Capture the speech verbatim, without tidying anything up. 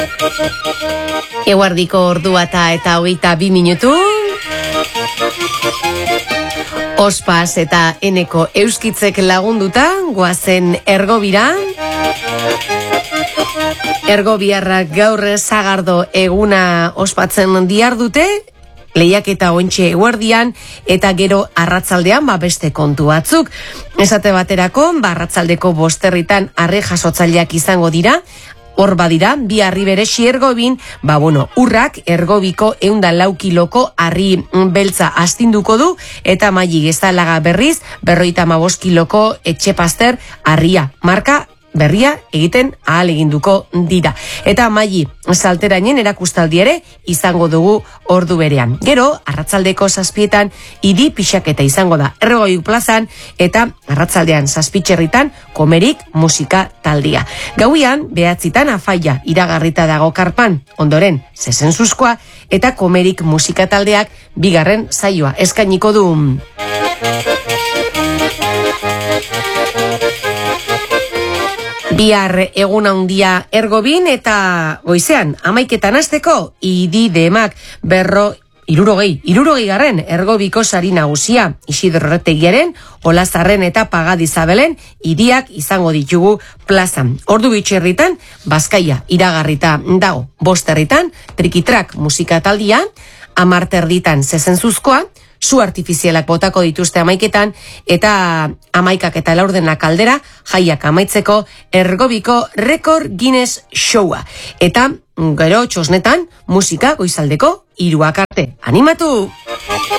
Eguardiko ordua eta hogeita bi minutu. Ospaz eta eneko euskitzek lagunduta, goazen Ergobira. Ergobiarrak gaur sagardo eguna ospatzen diardute, lehiaketa ontxe eguerdian, eta gero arratzaldean ba beste kontu batzuk. Esate baterako, ba arratzaldeko bosterritan arre jasotzaileak izango dira. Hor badira, bi harri beresi Ergobin, ba bueno, urrak Ergobiko eunda lau kiloko harri beltza astinduko du, eta Maili Gezalaga berriz, berroita hamabost kiloko etxepaster harria, marka berria egiten ahal eginduko dira. Eta Maili Salterainen erakustaldi ere izango dugu ordu berean. Gero, arratzaldeko zazpietan, idi pixaketa izango da Ergoi plazan, eta arratzaldean zazpitxerritan komerik musika taldia. Gauian, behatzitan afaia iragarrita dago karpan, ondoren zezenzuzkoa, eta komerik musika taldeak bigarren saioa eskainiko du. Bihar egun handia Ergobin eta goizean amaiketan hasteko idi demak berro irurogei, irurogei garren Ergobiko sari nagusia Isidro Erretegiaren, Olazarren eta Pagadizabelen idiak izango ditugu plazan. Ordu bitxerritan, Bazkaia iragarrita dago. Bosterritan, trikitrak musika taldia, amarterditan zezenzuzkoa, zu artifizialak botako dituzte amaiketan, eta amaikak eta laurdenak aldera, jaiak amaitzeko Ergobiko Record Guinness Showa. Eta gero txosnetan, musika goizaldeko hiruak arte. Animatu!